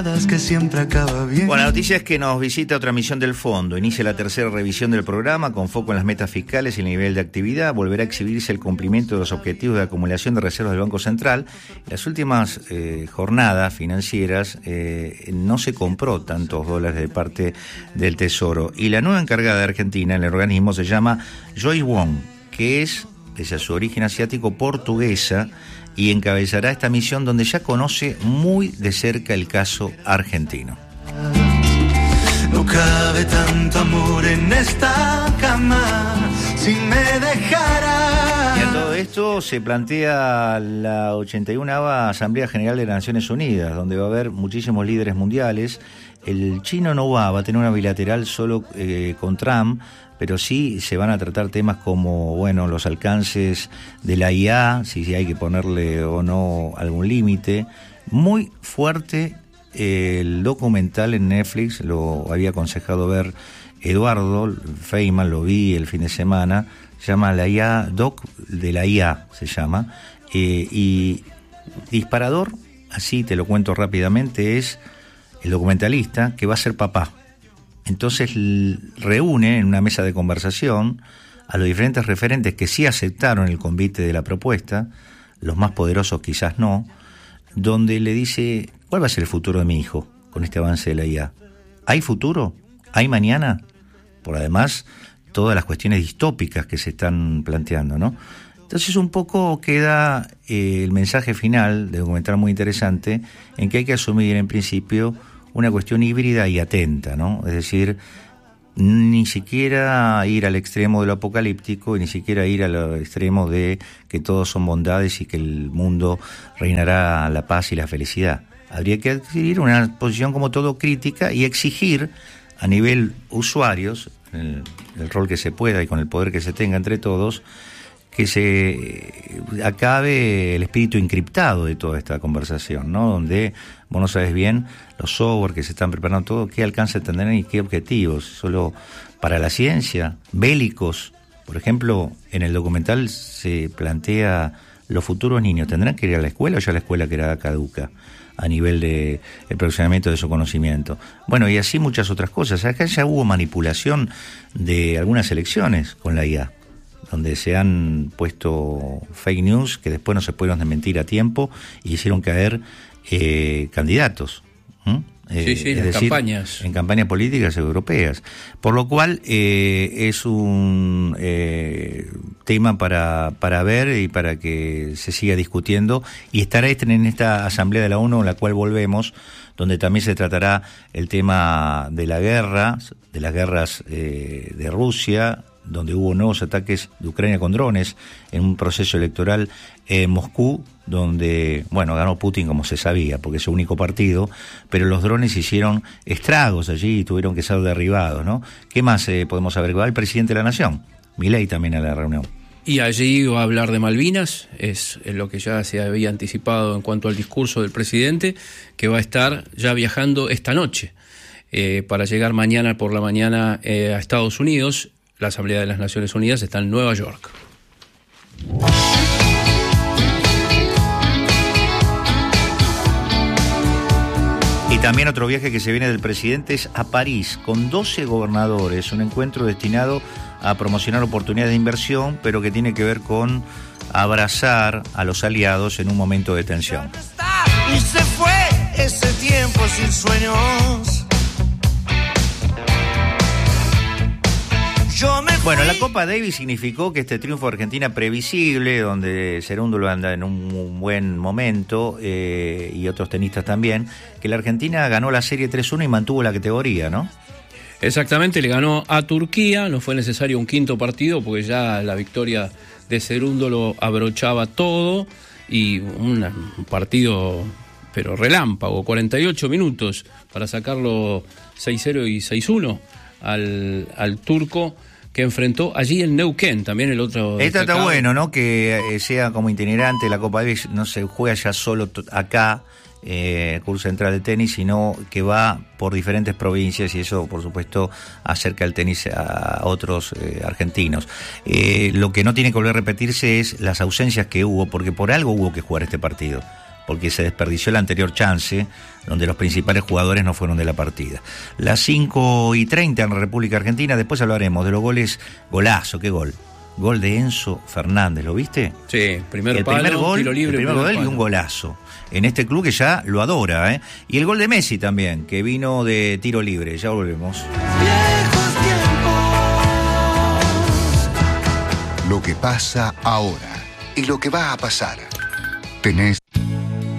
Que siempre acaba bien. Bueno, la noticia es que nos visita otra misión del Fondo. Inicia la tercera revisión del programa con foco en las metas fiscales y el nivel de actividad. Volverá a exhibirse el cumplimiento de los objetivos de acumulación de reservas del Banco Central. En las últimas jornadas financieras no se compró tantos dólares de parte del Tesoro. Y la nueva encargada de Argentina en el organismo se llama Joyce Wong, que es, pese a su origen asiático, portuguesa, y encabezará esta misión donde ya conoce muy de cerca el caso argentino. No cabe tanto amor en esta cama, si me dejara. Y a todo esto se plantea la 81ª Asamblea General de las Naciones Unidas, donde va a haber muchísimos líderes mundiales. El chino no va a tener una bilateral solo con Trump, pero sí se van a tratar temas como, bueno, los alcances de la IA, si hay que ponerle o no algún límite. Muy fuerte el documental en Netflix, lo había aconsejado ver Eduardo Feynman, lo vi el fin de semana, se llama La IA, Doc de la IA se llama, y disparador, así te lo cuento rápidamente, es el documentalista que va a ser papá. Entonces reúne en una mesa de conversación a los diferentes referentes que sí aceptaron el convite de la propuesta, los más poderosos quizás no, donde le dice, ¿cuál va a ser el futuro de mi hijo con este avance de la IA? ¿Hay futuro? ¿Hay mañana? Por además, todas las cuestiones distópicas que se están planteando, ¿no? Entonces un poco queda el mensaje final de documental muy interesante, en que hay que asumir en principio una cuestión híbrida y atenta, ¿no? Es decir, ni siquiera ir al extremo de lo apocalíptico y ni siquiera ir al extremo de que todos son bondades y que el mundo reinará la paz y la felicidad. Habría que adquirir una posición como todo crítica y exigir a nivel usuarios, el rol que se pueda y con el poder que se tenga entre todos, que se acabe el espíritu encriptado de toda esta conversación, ¿no? Donde vos no sabes bien los software que se están preparando, todo, qué alcance tendrán y qué objetivos, solo para la ciencia, bélicos. Por ejemplo, en el documental se plantea los futuros niños, ¿tendrán que ir a la escuela o ya la escuela quedará caduca a nivel de el perfeccionamiento de su conocimiento? Bueno, y así muchas otras cosas. Acá ya hubo manipulación de algunas elecciones con la IA, donde se han puesto fake news que después no se pudieron desmentir a tiempo y hicieron caer candidatos. Sí, en decir, campañas. En campañas políticas europeas. Por lo cual es un tema para ver y para que se siga discutiendo. Y estará en esta Asamblea de la ONU, en la cual volvemos, donde también se tratará el tema de la guerra, de las guerras de Rusia, donde hubo nuevos ataques de Ucrania con drones en un proceso electoral en Moscú, donde, bueno, ganó Putin como se sabía, porque es su único partido, pero los drones hicieron estragos allí y tuvieron que ser derribados, ¿no? ¿Qué más podemos saber? Va el presidente de la Nación, Milei, también a la reunión. Y allí va a hablar de Malvinas, es lo que ya se había anticipado en cuanto al discurso del presidente, que va a estar ya viajando esta noche para llegar mañana por la mañana a Estados Unidos. La Asamblea de las Naciones Unidas está en Nueva York. Y también otro viaje que se viene del presidente es a París, con 12 gobernadores, un encuentro destinado a promocionar oportunidades de inversión, pero que tiene que ver con abrazar a los aliados en un momento de tensión. Y se fue ese tiempo sin sueños. Bueno, la Copa Davis significó que este triunfo de Argentina previsible, donde Cerúndolo anda en un buen momento, y otros tenistas también, que la Argentina ganó la serie 3-1 y mantuvo la categoría, ¿no? Exactamente, le ganó a Turquía, no fue necesario un quinto partido, porque ya la victoria de Cerúndolo abrochaba todo, y un partido, pero relámpago, 48 minutos para sacarlo 6-0 y 6-1 al turco, que enfrentó allí en Neuquén, también el otro. Esto está bueno, ¿no? Que sea como itinerante la Copa Davis, no se juega ya solo acá, curso central de tenis, sino que va por diferentes provincias y eso, por supuesto, acerca el tenis a otros argentinos. Lo que no tiene que volver a repetirse es las ausencias que hubo, porque por algo hubo que jugar este partido. porque se desperdició la anterior chance, donde los principales jugadores no fueron de la partida. Las 5:30 en la República Argentina, después hablaremos de los goles. Golazo, qué gol. Gol de Enzo Fernández, ¿lo viste? Sí, primer gol, tiro libre, el primer gol y un golazo. En este club que ya lo adora, ¿eh? Y el gol de Messi también, que vino de tiro libre. Ya volvemos. Viejos tiempos. Lo que pasa ahora y lo que va a pasar. Tenés